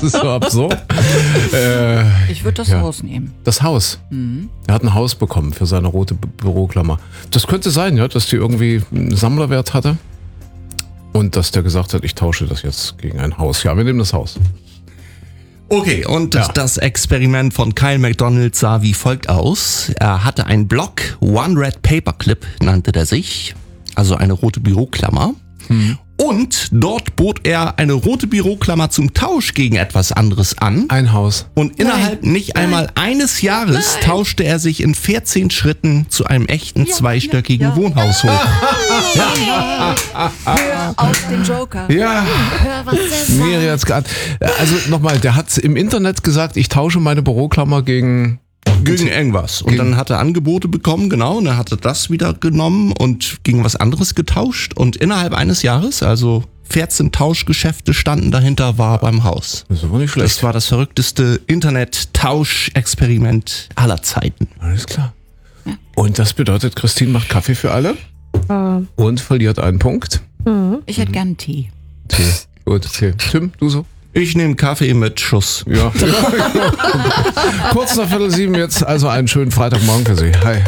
ist so absurd. Ich würde das Haus nehmen. Das Haus. Er hat ein Haus bekommen für seine rote Büroklammer. Das könnte sein, ja, dass die irgendwie einen Sammlerwert hatte. Und dass der gesagt hat, ich tausche das jetzt gegen ein Haus. Ja, wir nehmen das Haus. Okay, und das Experiment von Kyle MacDonald sah wie folgt aus. Er hatte einen Block, One Red Paperclip nannte der sich, also eine rote Büroklammer. Und dort bot er eine rote Büroklammer zum Tausch gegen etwas anderes an. Ein Haus. Und innerhalb nicht einmal eines Jahres tauschte er sich in 14 Schritten zu einem echten zweistöckigen Wohnhaus hoch. Hör auf den Joker. Ja, Hör, was der sagt. Miri hat's geahnt. Also nochmal, der hat im Internet gesagt, ich tausche meine Büroklammer gegen... Gegen irgendwas. Und dann hat er Angebote bekommen, genau, und er hatte das wieder genommen und gegen was anderes getauscht. Und innerhalb eines Jahres, also 14 Tauschgeschäfte standen dahinter, war beim Haus. Das ist aber nicht schlecht. Das war das verrückteste Internet-Tauschexperiment aller Zeiten. Alles klar. Und das bedeutet, Christine macht Kaffee für alle und verliert einen Punkt. Ich hätte gern Tee. Tee. Gut, okay. Tim, du so? Ich nehme Kaffee mit Schuss. Ja. Kurz nach 6:45 jetzt, also einen schönen Freitagmorgen für Sie. Hi.